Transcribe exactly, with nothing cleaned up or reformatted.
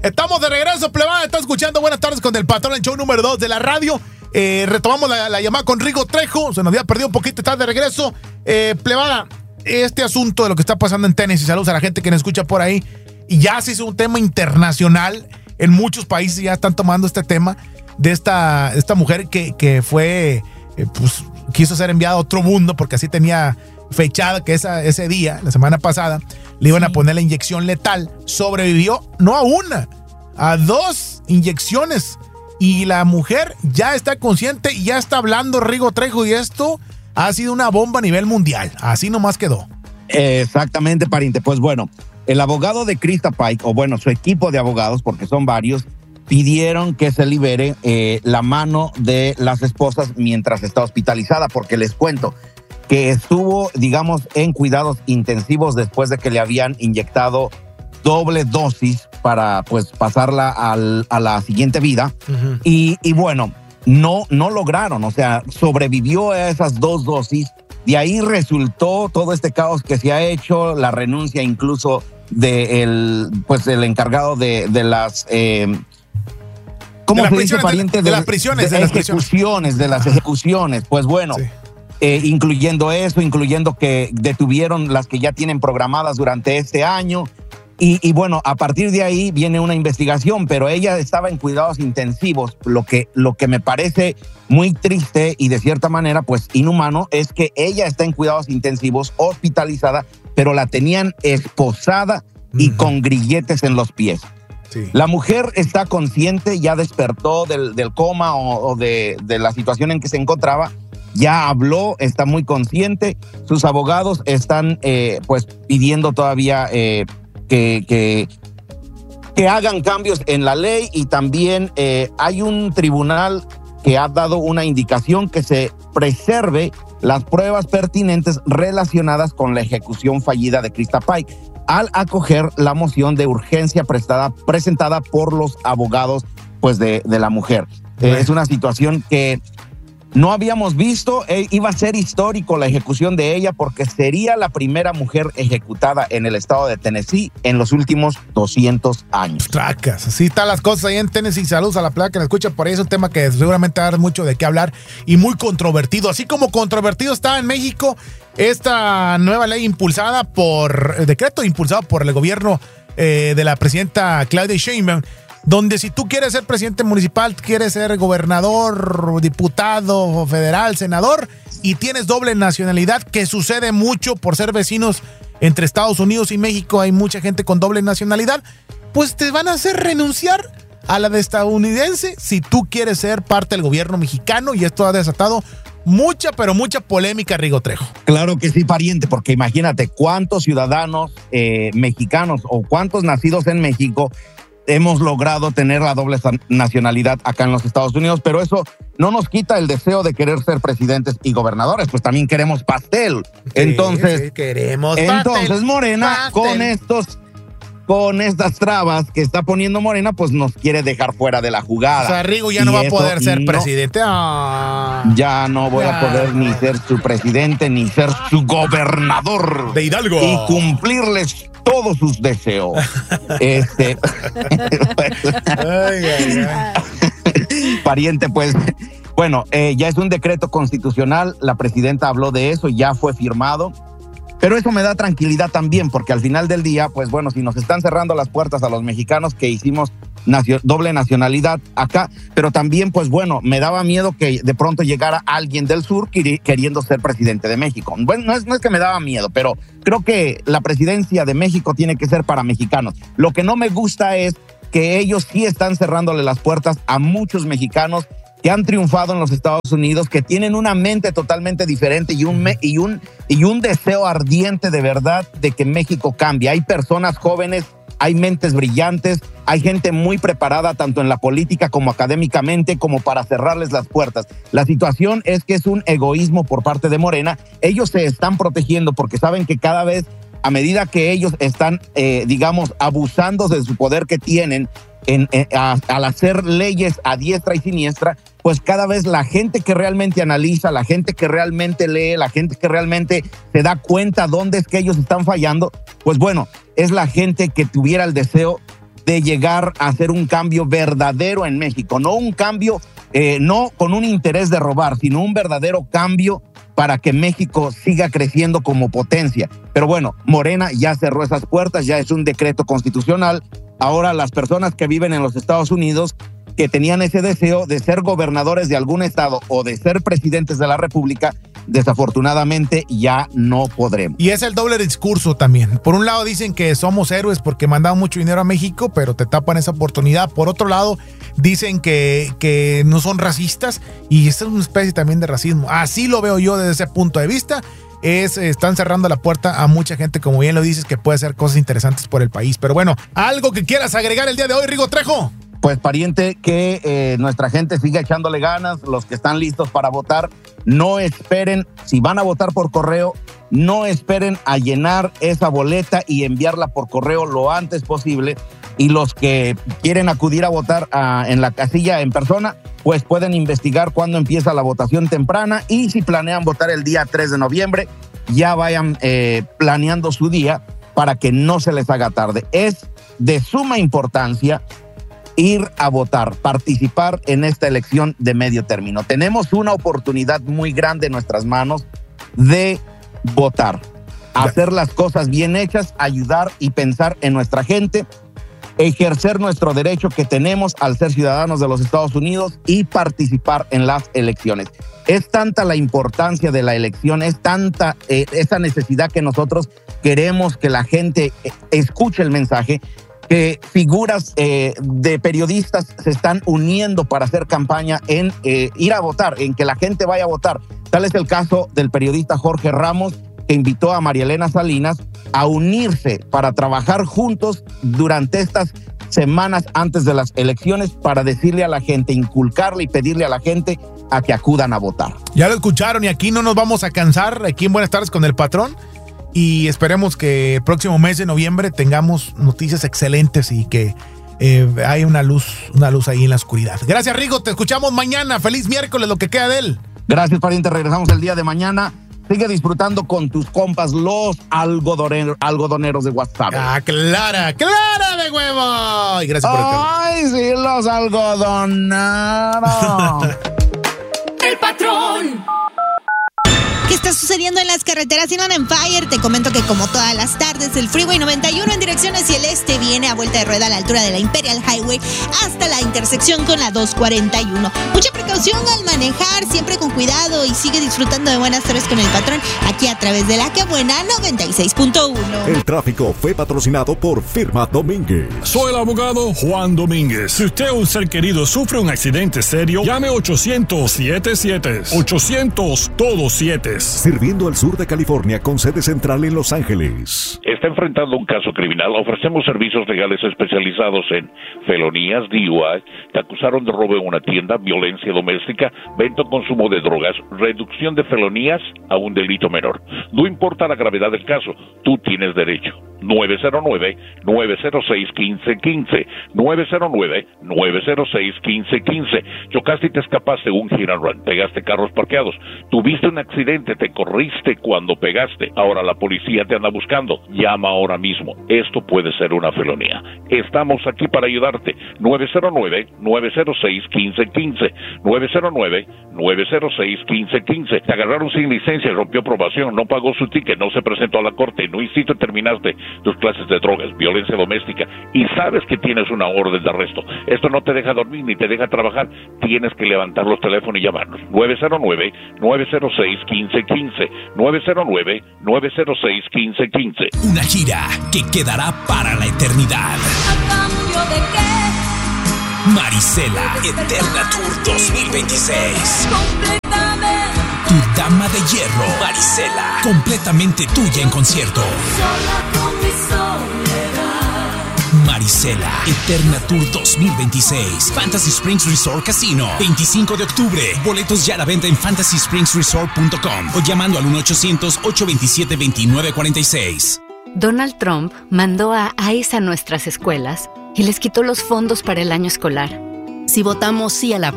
Estamos de regreso, plebada. Está escuchando Buenas Tardes con el Patrón, el show número dos de la radio. Eh, retomamos la, la llamada con Rigo Trejo. Se nos había perdido un poquito, está de regreso. Eh, plebada, este asunto de lo que está pasando en Tennessee, saludos a la gente que nos escucha por ahí. Y ya se hizo un tema internacional. En muchos países ya están tomando este tema de esta, esta mujer que, que fue, eh, pues, quiso ser enviada a otro mundo porque así tenía fechada que esa, ese día, la semana pasada, le iban sí. a poner la inyección letal. Sobrevivió, no a una, a dos inyecciones. Y la mujer ya está consciente y ya está hablando, Rigo Trejo, y esto ha sido una bomba a nivel mundial. Así nomás quedó. Exactamente, pariente. Pues bueno, el abogado de Krista Pike, o bueno, su equipo de abogados, porque son varios, pidieron que se libere eh, la mano de las esposas mientras está hospitalizada, porque les cuento que estuvo, digamos, en cuidados intensivos después de que le habían inyectado doble dosis para, pues, pasarla al, a la siguiente vida. Uh-huh. Y, y bueno, no, no lograron, o sea, sobrevivió a esas dos dosis. De ahí resultó todo este caos que se ha hecho, la renuncia incluso de el, pues, el encargado de, de las... Eh, ¿Cómo se dice, pariente? De, de, de las prisiones. De, de las ejecuciones, de las ejecuciones. Pues bueno, sí. eh, incluyendo eso, incluyendo que detuvieron las que ya tienen programadas durante este año. Y, y bueno, a partir de ahí viene una investigación, pero ella estaba en cuidados intensivos. Lo que, lo que me parece muy triste y de cierta manera, pues, inhumano, es que ella está en cuidados intensivos, hospitalizada, pero la tenían esposada y uh-huh. con grilletes en los pies. Sí. La mujer está consciente, ya despertó del, del coma o, o de, de la situación en que se encontraba, ya habló, está muy consciente. Sus abogados están eh, pues pidiendo todavía eh, que, que, que hagan cambios en la ley, y también eh, hay un tribunal que ha dado una indicación que se preserve las pruebas pertinentes relacionadas con la ejecución fallida de Krista Pike, al acoger la moción de urgencia prestada, presentada por los abogados, pues, de, de la mujer. Eh, es una situación que no habíamos visto. Eh, iba a ser histórico la ejecución de ella, porque sería la primera mujer ejecutada en el estado de Tennessee en los últimos doscientos años. Tracas, así están las cosas ahí en Tennessee. Saludos a la placa que nos escucha por ahí. Es un tema que seguramente va a dar mucho de qué hablar y muy controvertido. Así como controvertido está en México esta nueva ley impulsada por, el decreto impulsado por el gobierno eh, de la presidenta Claudia Sheinbaum, donde si tú quieres ser presidente municipal, quieres ser gobernador, diputado federal, senador, y tienes doble nacionalidad, que sucede mucho por ser vecinos entre Estados Unidos y México, hay mucha gente con doble nacionalidad, pues te van a hacer renunciar a la de estadounidense si tú quieres ser parte del gobierno mexicano, y esto ha desatado mucha, pero mucha polémica, Rigo Trejo. Claro que sí, pariente, porque imagínate cuántos ciudadanos eh, mexicanos o cuántos nacidos en México hemos logrado tener la doble nacionalidad acá en los Estados Unidos, pero eso no nos quita el deseo de querer ser presidentes y gobernadores, pues también queremos pastel. Sí, entonces, sí, queremos entonces pastel, Morena pastel. con estos con estas trabas que está poniendo Morena, pues nos quiere dejar fuera de la jugada. O sea, Rigo ya no va a poder ser no, presidente. Ah, ya no voy ah. a poder ni ser su presidente, ni ser su gobernador. De Hidalgo. Y cumplirles todos sus deseos. este. ay, ay, ay. Pariente, pues, bueno, eh, ya es un decreto constitucional. La presidenta habló de eso, ya fue firmado. Pero eso me da tranquilidad también, porque al final del día, pues bueno, si nos están cerrando las puertas a los mexicanos que hicimos nacio- doble nacionalidad acá, pero también, pues bueno, me daba miedo que de pronto llegara alguien del sur queriendo ser presidente de México. Bueno, no es, no es que me daba miedo, pero creo que la presidencia de México tiene que ser para mexicanos. Lo que no me gusta es que ellos sí están cerrándole las puertas a muchos mexicanos que han triunfado en los Estados Unidos, que tienen una mente totalmente diferente y un, y un, y un deseo ardiente de verdad de que México cambie. Hay personas jóvenes, hay mentes brillantes, hay gente muy preparada tanto en la política como académicamente, como para cerrarles las puertas. La situación es que es un egoísmo por parte de Morena. Ellos se están protegiendo porque saben que cada vez, a medida que ellos están, eh, digamos, abusando de su poder que tienen, En, en, a, al hacer leyes a diestra y siniestra, pues cada vez la gente que realmente analiza, la gente que realmente lee, la gente que realmente se da cuenta dónde es que ellos están fallando, pues bueno, es la gente que tuviera el deseo de llegar a hacer un cambio verdadero en México, no un cambio, eh, no con un interés de robar, sino un verdadero cambio para que México siga creciendo como potencia. Pero bueno, Morena ya cerró esas puertas, ya es un decreto constitucional. Ahora las personas que viven en los Estados Unidos, que tenían ese deseo de ser gobernadores de algún estado o de ser presidentes de la República, desafortunadamente ya no podremos. Y es el doble discurso también. Por un lado dicen que somos héroes porque mandamos mucho dinero a México, pero te tapan esa oportunidad. Por otro lado, dicen que, que no son racistas y esta es una especie también de racismo. Así lo veo yo desde ese punto de vista. Es, están cerrando la puerta a mucha gente, como bien lo dices, que puede hacer cosas interesantes por el país. Pero bueno, algo que quieras agregar el día de hoy, Rigo Trejo. Pues pariente, que eh, nuestra gente siga echándole ganas, los que están listos para votar, no esperen, si van a votar por correo, no esperen a llenar esa boleta y enviarla por correo lo antes posible, y los que quieren acudir a votar a, en la casilla en persona, pues pueden investigar cuándo empieza la votación temprana, y si planean votar el día tres de noviembre, ya vayan eh, planeando su día para que no se les haga tarde. Es de suma importancia ir a votar, participar en esta elección de medio término. Tenemos una oportunidad muy grande en nuestras manos de votar, hacer las cosas bien hechas, ayudar y pensar en nuestra gente, ejercer nuestro derecho que tenemos al ser ciudadanos de los Estados Unidos y participar en las elecciones. Es tanta la importancia de la elección, es tanta eh, esa necesidad que nosotros queremos que la gente escuche el mensaje, que figuras eh, de periodistas se están uniendo para hacer campaña en eh, ir a votar, en que la gente vaya a votar. Tal es el caso del periodista Jorge Ramos, que invitó a María Elena Salinas a unirse para trabajar juntos durante estas semanas antes de las elecciones para decirle a la gente, inculcarle y pedirle a la gente a que acudan a votar. Ya lo escucharon y aquí no nos vamos a cansar, aquí en Buenas Tardes con el Patrón. Y esperemos que el próximo mes de noviembre tengamos noticias excelentes y que eh, hay una luz, una luz ahí en la oscuridad. Gracias, Rigo. Te escuchamos mañana. Feliz miércoles, lo que queda de él. Gracias, pariente. Regresamos el día de mañana. Sigue disfrutando con tus compas, los algodoneros, algodoneros de WhatsApp. Ah, Clara, Clara de huevo. Y gracias por el Ay, sí, los algodoneros. El Patrón. ¿Qué está sucediendo en las carreteras Inland Empire? Te comento que como todas las tardes, el Freeway noventa y uno en dirección hacia el este viene a vuelta de rueda a la altura de la Imperial Highway hasta la intersección con la dos cuarenta y uno. Mucha precaución al manejar, siempre con cuidado, y sigue disfrutando de Buenas Tardes con el Patrón aquí a través de La Que Buena noventa y seis punto uno. El tráfico fue patrocinado por Firma Domínguez. Soy el abogado Juan Domínguez. Si usted o un ser querido sufre un accidente serio, llame ochocientos siete siete. ochocientos todo siete. Sirviendo al sur de California con sede central en Los Ángeles. ¿Está enfrentando un caso criminal? Ofrecemos servicios legales especializados en felonías, D U I, te acusaron de robo en una tienda, violencia doméstica, venta o consumo de drogas, reducción de felonías a un delito menor. No importa la gravedad del caso, tú tienes derecho. nueve cero nueve, nueve cero seis, uno cinco uno cinco, nueve cero nueve, nueve cero seis, uno cinco uno cinco. Chocaste y te escapaste, un hit and run, pegaste carros parqueados, tuviste un accidente, te corriste cuando pegaste, ahora la policía te anda buscando, llama ahora mismo, esto puede ser una felonía. Estamos aquí para ayudarte. Nueve cero nueve, nueve cero seis, uno cinco uno cinco, nueve cero nueve, nueve cero seis, uno cinco uno cinco. Te agarraron sin licencia, rompió probación, no pagó su ticket, no se presentó a la corte, no hiciste, terminaste tus clases de drogas, violencia doméstica, y sabes que tienes una orden de arresto. Esto no te deja dormir ni te deja trabajar. Tienes que levantar los teléfonos y llamarnos. nueve cero nueve, nueve cero seis, uno cinco uno cinco, nueve cero nueve, nueve cero seis, uno cinco uno cinco. Una gira que quedará para la eternidad. ¿A cambio de qué? Marisela Eterna Tour dos mil veintiséis. Completamente. Tu dama de hierro, Marisela, completamente tuya en concierto. Sola con mi soledad. Marisela Eterna Tour dos mil veintiséis. Fantasy Springs Resort Casino, veinticinco de octubre. Boletos ya a la venta en fantasy springs resort punto com o llamando al uno ochocientos, ocho dos siete, dos nueve cuatro seis. Donald Trump mandó a ICE a nuestras escuelas y les quitó los fondos para el año escolar. Si votamos sí a la